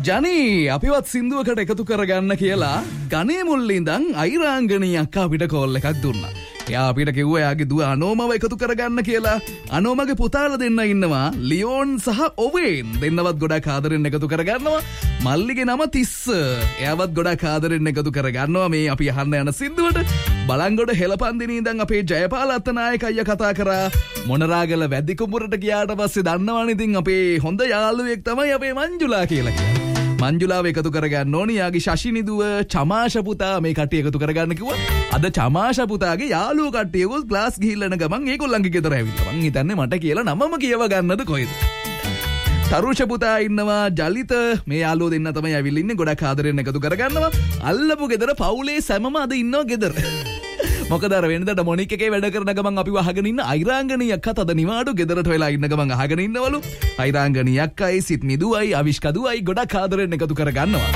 ජනී අපිවත් සින්දුවකට එකතු කරගන්න කියලා ගණේ මුල්ලේ ඉඳන් අයිරාංගනී අක්කා අපිට කෝල් එකක් දුන්නා. එයා අපිට කිව්වා එයාගේ දුව අනෝමව එකතු කරගන්න කියලා. අනෝමගේ පුතාලා දෙන්න ඉන්නවා ලියෝන් සහ ඔවෙන් දෙන්නවත් ගොඩක් ආදරෙන් එකතු කරගන්නවා. මල්ලිගේ නම තිස්ස. එයාවත් ගොඩක් ආදරෙන් එකතු කරගන්නවා මේ අපි අහන්න යන සින්දුවට. බලංගොඩ හෙළපන්දිනේ ඉඳන් අපේ ජයපාල අත්තනායක අයියා කතා කරා. මොනරාගල වැදි කුඹුරට ගියාට පස්සේ දන්නවනේ ඉතින් අපේ හොඳ යාළුවෙක් තමයි අපේ මංජුලා කියලා කියන්නේ. මංජුලාව එකතු කරගන්න ඕනි. යාගේ ශෂිනි දුව චමාෂ පුතා මේ කට්ටිය එකතු කරගන්න කිව්වා. අද චමාෂ පුතාගේ යාළුවෝ කට්ටියගොල්ලෝ ක්ලාස් ගිහිල්ලා යන ගමන් ඒගොල්ලන්ගේ ගෙදර ඇවිල්ලා. මං හිතන්නේ මට කියලා නමම කියව ගන්නද කොහෙද? තරුෂ පුතා ඉන්නවා ජලිත මේ යාළුවෝ දෙන්න තමයි ඇවිල්ලා ඉන්නේ. ගොඩක් ආදරෙන් එකතු කරගන්නවා. අල්ලපු ගෙදර පවුලේ සැමම අද ඉන්නවා ගෙදර. මොකද අර වෙනදට මොනික් එකේ වැඩ කරන ගමන් අපි වහගෙන ඉන්න අයිරාංගනී අක්කත් අද නිවාඩු ගෙදරට වෙලා ඉන්න ගමන් අහගෙන ඉන්නවලු. අයිරාංගනී අක්කයි සිත්නි දුවයි අවිෂ්ක දුවයි ගොඩක් ආදරෙන් එකතු කරගන්නවා.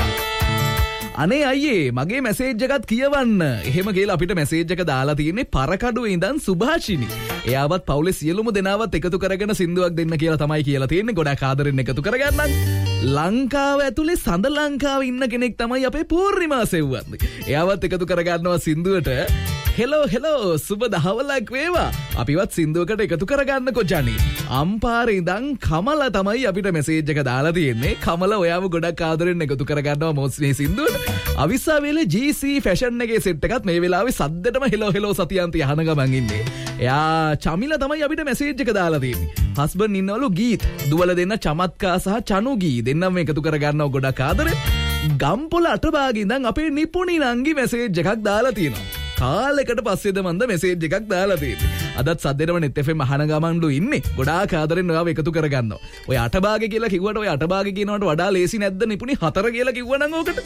අනේ අයියේ මගේ මැසේජ් එකත් කියවන්න. එහෙම කියලා අපිට මැසේජ් එක දාලා තියෙන්නේ පරකඩුවේ ඉඳන් සුභාෂිනි. එයාවත් පවුලේ සියලුම දෙනාවත් එකතු කරගෙන සින්දුවක් දෙන්න කියලා තමයි කියලා තියෙන්නේ. ගොඩක් ආදරෙන් එකතු කරගන්නම්. ලංකාව ඇතුලේ සඳ ලංකාවේ ඉන්න කෙනෙක් තමයි අපේ පූර්ණිමා සෙව්වන්දි. එයාවත් එකතු කරගන්නවා සින්දුවට. හෙලෝ සුබ දහවලක් වේවා. අපිවත් සින්දුවකට එකතු කරගන්නකො ජනී. අම්පාරේ ඉඳන් කමල තමයි අපිට මැසේජ් එක දාලා තියෙන්නේ. කමල ඔයාව ගොඩක් ආදරෙන් එකතු කරගන්නවා මොස්නේ සින්දුවට. අවිස්සාවේලේ GC ෆැෂන් එකේ සෙට් එකත් මේ වෙලාවේ සද්දටම හෙලෝ සතියන්ති අහන ගමන් ඉන්නේ. එයා චමිල තමයි අපිට මැසේජ් එක දාලා තියෙන්නේ. හස්බන්ඩ් ඉන්නවලු ගීත්. දුවල දෙන්න චමත්කා සහ චනුගී දෙන්නම එකතු කරගන්නවා ගොඩක් ආදරෙන්. ගම්පොළ අටභාගේ ඉඳන් අපේ නිපුණි නංගි මැසේජ් එකක් දාලා තියෙනවා. කාලෙකට පස්සේද මන්ද මැසේජ් එකක් දාලා තියෙන්නේ. අදත් සද්දේටම net FM අහන ගමන්ලු ඉන්නේ. ගොඩාක් ආදරෙන් ඔයාව එකතු කරගන්නවා. ඔය අටභාගේ කියලා කිව්වට ඔය අටභාගේ කියනවට වඩා ලේසි නැද්ද නිපුණි 4 කියලා කිව්වනම් ඕකට.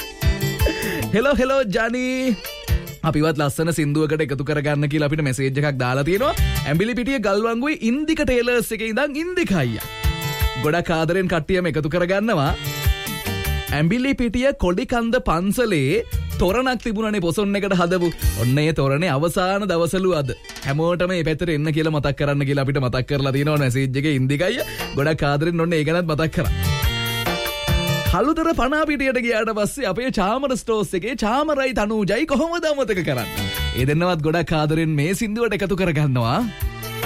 හෙලෝ ජනී. අපිවත් ලස්සන සින්දුවකට එකතු කරගන්න කියලා අපිට මැසේජ් එකක් දාලා තියෙනවා. ඇඹිලි පිටියේ ගල්වංගුවේ ඉන්දික ටේලර්ස් එකේ ඉඳන් ඉන්දික අයියා. ගොඩක් ආදරෙන් කට්ටියම එකතු කරගන්නවා. ඇඹිලි පිටිය කොඩිකන්ද පන්සලේ තොරණක් තිබුණනේ පොසොන් එකට හදපු. ඔන්න ඒ තොරණේ අවසාන දවසලු අද. හැමෝටම මේ පැත්තට එන්න කියලා මතක් කරන්න කියලා අපිට මතක් කරලා තියෙනවා මැසේජ් එකේ ඉන්දික අයියා. ගොඩක් ආදරෙන් ඔන්න ඒ ගැනත් මතක් කරා. කළුතර පනාපිටියට ගියාට පස්සේ අපේ චාමර ස්ටෝස් එකේ චාමරයි තනූජයි කොහොමද අමතක කරන්නේ? ඒ දෙන්නවත් ගොඩක් ආදරෙන් මේ සින්දුවට එකතු කරගන්නවා.